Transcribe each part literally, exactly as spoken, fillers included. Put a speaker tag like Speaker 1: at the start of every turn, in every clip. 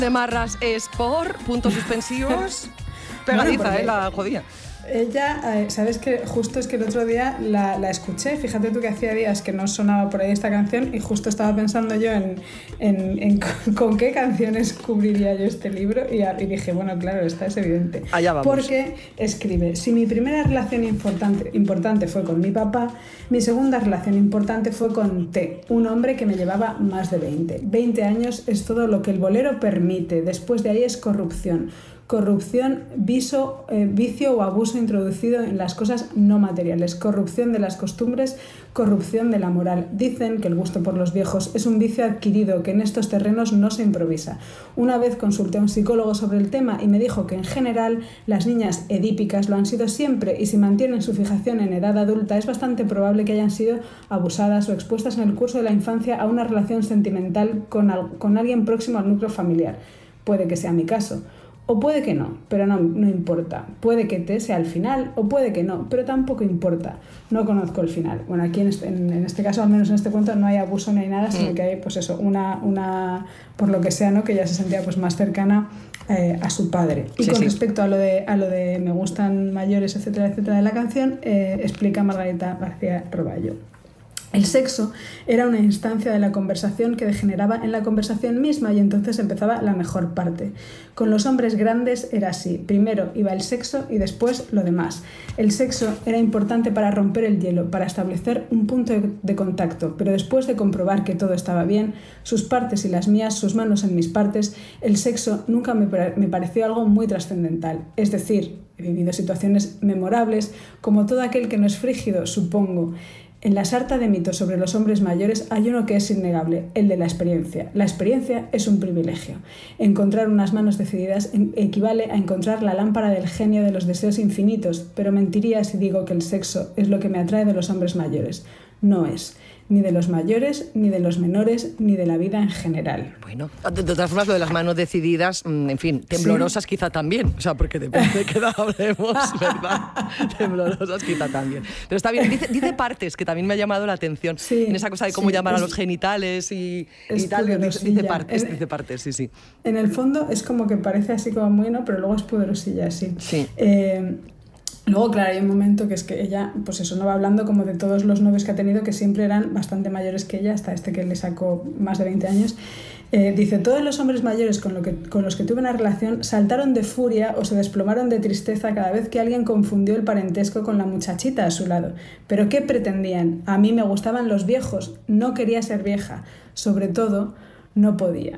Speaker 1: de Marras es por puntos suspensivos. Pegadiza, bueno, eh, la jodía.
Speaker 2: Ella, ¿sabes qué? Justo es que el otro día la, la escuché, fíjate tú que hacía días que no sonaba por ahí esta canción y justo estaba pensando yo en, en, en con, con qué canciones cubriría yo este libro y, y dije, bueno, claro, esta es evidente.
Speaker 1: Allá vamos.
Speaker 2: Porque escribe, si mi primera relación importante, importante fue con mi papá, mi segunda relación importante fue con T, un hombre que me llevaba más de veinte. veinte años es todo lo que el bolero permite, después de ahí es corrupción. Corrupción, viso, eh, vicio o abuso introducido en las cosas no materiales, corrupción de las costumbres, corrupción de la moral. Dicen que el gusto por los viejos es un vicio adquirido, que en estos terrenos no se improvisa. Una vez consulté a un psicólogo sobre el tema y me dijo que en general las niñas edípicas lo han sido siempre y si mantienen su fijación en edad adulta es bastante probable que hayan sido abusadas o expuestas en el curso de la infancia a una relación sentimental con, al, con alguien próximo al núcleo familiar. Puede que sea mi caso. O puede que no, pero no, no importa. Puede que te sea el final o puede que no, pero tampoco importa. No conozco el final. Bueno, aquí en este, en, en este caso, al menos en este cuento, no hay abuso, no hay nada, sino que hay, pues eso, una, una por lo que sea, ¿no? Que ella se sentía pues más cercana eh, a su padre. Y sí, con sí. respecto a lo de a lo de me gustan mayores, etcétera, etcétera, de la canción, eh, explica Margarita García Roballo. El sexo era una instancia de la conversación que degeneraba en la conversación misma y entonces empezaba la mejor parte. Con los hombres grandes era así. Primero iba el sexo y después lo demás. El sexo era importante para romper el hielo, para establecer un punto de contacto, pero después de comprobar que todo estaba bien, sus partes y las mías, sus manos en mis partes, el sexo nunca me, me pareció algo muy trascendental. Es decir, he vivido situaciones memorables, como todo aquel que no es frígido, supongo. En la sarta de mitos sobre los hombres mayores hay uno que es innegable, el de la experiencia. La experiencia es un privilegio. Encontrar unas manos decididas equivale a encontrar la lámpara del genio de los deseos infinitos, pero mentiría si digo que el sexo es lo que me atrae de los hombres mayores. No es. Ni de los mayores, ni de los menores, ni de la vida en general.
Speaker 1: Bueno, de todas formas, lo de las manos decididas, en fin, temblorosas ¿sí? Quizá también, o sea, porque depende de qué edad hablemos, ¿verdad? Temblorosas quizá también. Pero está bien, dice, dice partes, que también me ha llamado la atención,
Speaker 2: sí,
Speaker 1: en esa cosa de cómo
Speaker 2: sí,
Speaker 1: llamar
Speaker 2: es,
Speaker 1: a los genitales y,
Speaker 2: y
Speaker 1: tal, dice, dice partes,
Speaker 2: en,
Speaker 1: dice partes, sí, sí.
Speaker 2: En el fondo es como que parece así como muy, ¿no? Pero luego es poderosilla, sí.
Speaker 1: Sí.
Speaker 2: Eh, Luego, claro, hay un momento que es que ella, pues eso, no va hablando como de todos los novios que ha tenido, que siempre eran bastante mayores que ella, hasta este que le sacó más de veinte años. Eh, dice, todos los hombres mayores con, lo que, con los que tuve una relación saltaron de furia o se desplomaron de tristeza cada vez que alguien confundió el parentesco con la muchachita a su lado. ¿Pero qué pretendían? A mí me gustaban los viejos, no quería ser vieja, sobre todo, no podía.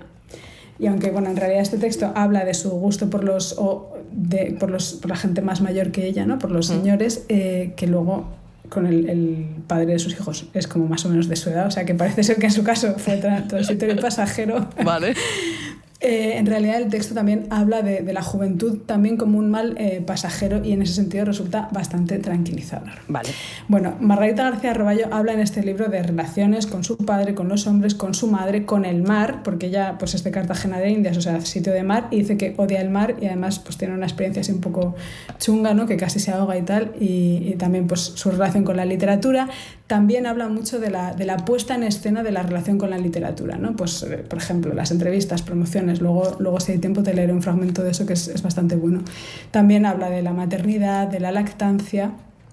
Speaker 2: Y aunque, bueno, en realidad este texto habla de su gusto por los, o de, por los por la gente más mayor que ella, ¿no? Por los señores, eh, que luego con el, el padre de sus hijos es como más o menos de su edad, o sea que parece ser que en su caso fue transitorio y pasajero.
Speaker 1: Vale.
Speaker 2: Eh, en realidad el texto también habla de, de la juventud también como un mal eh, pasajero y en ese sentido resulta bastante tranquilizador.
Speaker 1: Vale.
Speaker 2: Bueno, Margarita García Roballo habla en este libro de relaciones con su padre, con los hombres, con su madre, con el mar, porque ella pues, es de Cartagena de Indias, o sea, sitio de mar, y dice que odia el mar y además pues, tiene una experiencia así un poco chunga, ¿no? Que casi se ahoga y tal, y, y también pues, su relación con la literatura. También habla mucho de la, de la puesta en escena de la relación con la literatura, ¿no? Pues, por ejemplo, las entrevistas, promociones, luego, luego si hay tiempo te leeré un fragmento de eso que es, es bastante bueno. También habla de la maternidad, de la lactancia,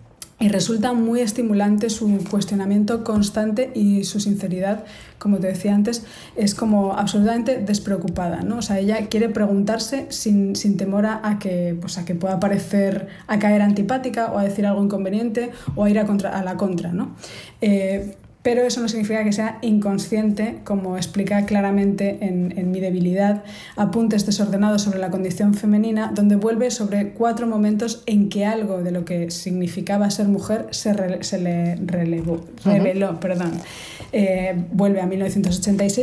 Speaker 2: y resulta muy estimulante su cuestionamiento constante y su sinceridad, como te decía antes, es como absolutamente despreocupada, ¿no? O sea, ella quiere preguntarse sin, sin temor a que, pues a que pueda parecer a caer antipática o a decir algo inconveniente o a ir a, contra, a la contra, ¿no? Eh, Pero eso no significa que sea inconsciente, como explica claramente en, en Mi debilidad, Apuntes desordenados sobre la condición femenina, donde vuelve sobre cuatro momentos en que algo de lo que significaba ser mujer se, re, se le relevó, reveló. Uh-huh. Perdón. Eh, vuelve a mil novecientos ochenta y seis,